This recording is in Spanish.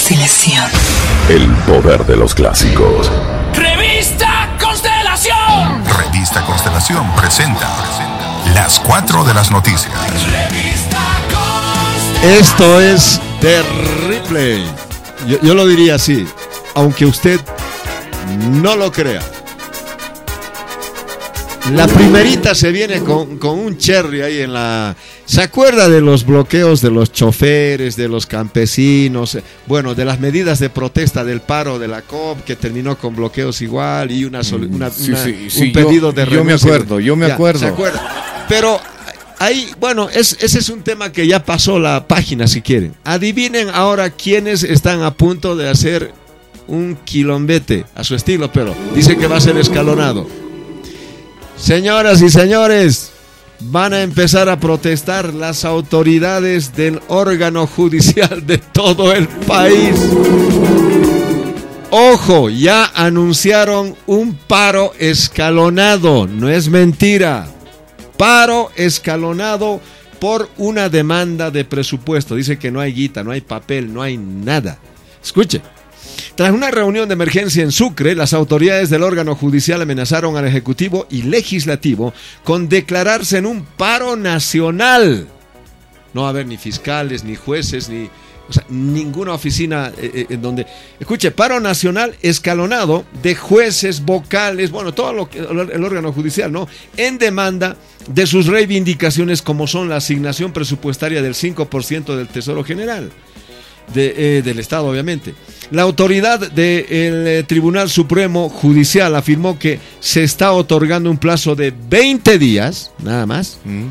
Constelación. El poder de los clásicos. Revista Constelación. Revista Constelación presenta las 4 de las noticias. Revista Constelación. Esto es terrible. Yo lo diría así, aunque usted no lo crea. La primerita se viene con un cherry ahí en la... ¿Se acuerda de los bloqueos de los choferes, de los campesinos? Bueno, de las medidas de protesta del paro de la COP, que terminó con bloqueos igual y un pedido de renuncia. Yo me acuerdo. ¿Se acuerda? Pero ahí, bueno, ese es un tema que ya pasó la página, si quieren. Adivinen ahora quiénes están a punto de hacer un quilombete a su estilo, pero dice que va a ser escalonado. Señoras y señores, van a empezar a protestar las autoridades del órgano judicial de todo el país. Ojo, ya anunciaron un paro escalonado, no es mentira. Paro escalonado por una demanda de presupuesto. Dice que no hay guita, no hay papel, no hay nada. Escuche. Tras una reunión de emergencia en Sucre, las autoridades del órgano judicial amenazaron al Ejecutivo y Legislativo con declararse en un paro nacional. No va a haber ni fiscales, ni jueces, ni... O sea, ninguna oficina en donde... Escuche, paro nacional escalonado de jueces, vocales, bueno, todo lo que el órgano judicial, ¿no? En demanda de sus reivindicaciones como son la asignación presupuestaria del 5% del Tesoro General. Del Estado, obviamente. La autoridad del Tribunal Supremo Judicial afirmó que se está otorgando un plazo de 20 días, nada más,